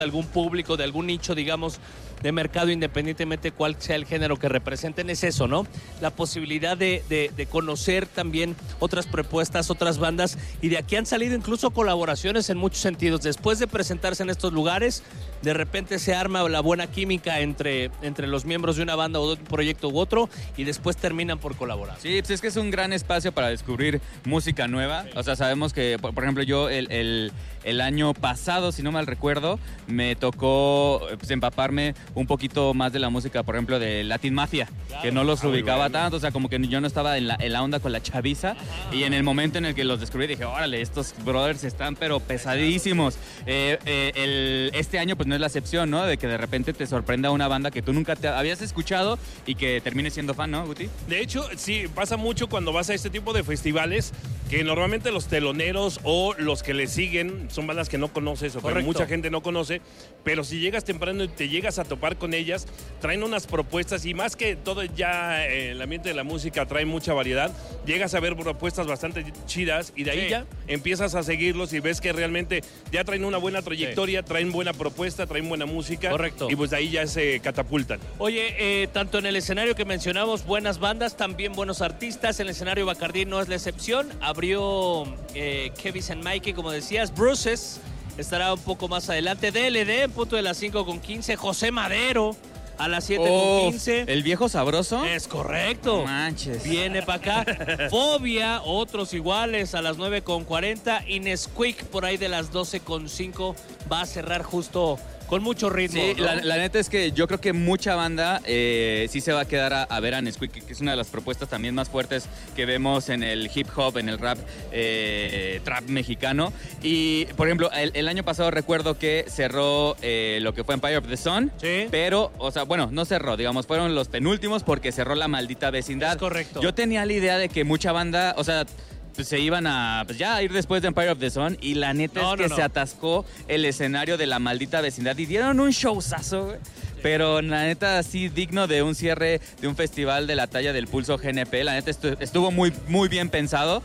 algún público, de algún nicho, digamos, de mercado, independientemente cuál sea el género que representen, es eso, ¿no? La posibilidad de conocer también otras propuestas, otras bandas, y de aquí han salido incluso colaboraciones en muchos sentidos. Después de presentarse en estos lugares, de repente se arma la buena química entre los miembros de una banda o de un proyecto u otro, y después terminan por colaborar. Sí, pues es que es un gran espacio para descubrir música nueva. O sea, sabemos que, por ejemplo, yo el año pasado, si no mal recuerdo, me tocó pues, empaparme un poquito más de la música, por ejemplo, de Latin Mafia, claro, que no los ubicaba tanto, o sea, como que yo no estaba en la onda con la chaviza, y en el momento en el que los descubrí dije, órale, estos brothers están pero pesadísimos. Este año pues no es la excepción, ¿no? De que de repente te sorprenda una banda que tú nunca te habías escuchado y que termine siendo fan, ¿no, Guti? De hecho, sí, pasa mucho cuando vas a este tipo de festivales, que normalmente los teloneros o los que le siguen son bandas que no conoces o que mucha gente no conoce, pero si llegas temprano y te llegas a topar con ellas, traen unas propuestas, y más que todo ya el ambiente de la música trae mucha variedad, llegas a ver propuestas bastante chidas, y de ahí ya empiezas a seguirlos y ves que realmente ya traen una buena trayectoria, traen buena propuesta, traen buena música. Correcto. Y pues de ahí ya se catapultan. Oye, tanto en el escenario que mencionamos, buenas bandas, también buenos artistas. El escenario Bacardí no es la excepción. Abrió Kevis and Mikey, como decías. Bruces estará un poco más adelante. DLD en punto de las 5:15. José Madero a las 7:15. ¿El viejo sabroso? Es correcto. No manches. Viene para acá. Fobia, otros iguales a las 9:40. Y Nesquik por ahí de las 12:05 va a cerrar justo con mucho ritmo. Sí, ¿no? la neta es que yo creo que mucha banda sí se va a quedar a ver a Nesquik, que es una de las propuestas también más fuertes que vemos en el hip hop, en el rap, trap mexicano. Y, por ejemplo, el año pasado recuerdo que cerró lo que fue Empire of the Sun, sí, pero, o sea, bueno, no cerró, digamos, fueron los penúltimos porque cerró La Maldita Vecindad. Es correcto. Yo tenía la idea de que mucha banda, o sea, pues se iban a ir después de Empire of the Sun, y la neta es que se atascó el escenario de La Maldita Vecindad y dieron un showzazo, güey. Pero la neta sí digno de un cierre de un festival de la talla del Pulso GNP. La neta estuvo muy, muy bien pensado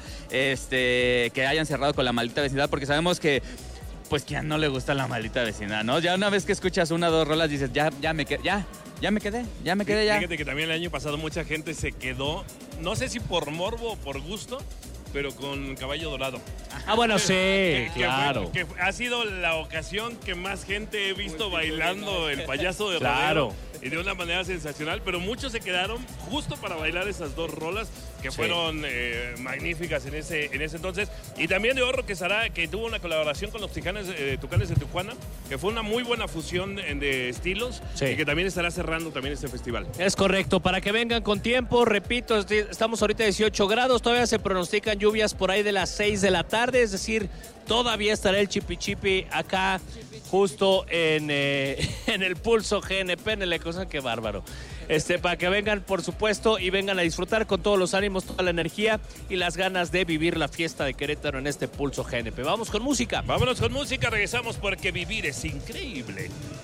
que hayan cerrado con La Maldita Vecindad, porque sabemos que pues que a no le gusta La Maldita Vecindad, ¿no? Ya una vez que escuchas una o dos rolas dices, ya me quedé. Fíjate que también el año pasado mucha gente se quedó, no sé si por morbo o por gusto, pero con Caballo Dorado. Ah, bueno, sí, claro. Que ha sido la ocasión que más gente he visto bailando el payaso de claro. rodeo, y de una manera sensacional, pero muchos se quedaron justo para bailar esas dos rolas que fueron magníficas en ese entonces. Y también de Horro que tuvo una colaboración con los Tucanes de Tijuana, que fue una muy buena fusión de estilos, y que también estará cerrando también este festival. Es correcto, para que vengan con tiempo. Repito, estamos ahorita a 18 grados, todavía se pronostican lluvias por ahí de las 6 de la tarde, es decir, todavía estará el chipi chipi acá justo en el Pulso GNP, en el Ecosán. Qué bárbaro. Para que vengan, por supuesto, y vengan a disfrutar con todos los ánimos, toda la energía y las ganas de vivir la fiesta de Querétaro en este Pulso GNP. Vamos con música. Vámonos con música, regresamos porque vivir es increíble.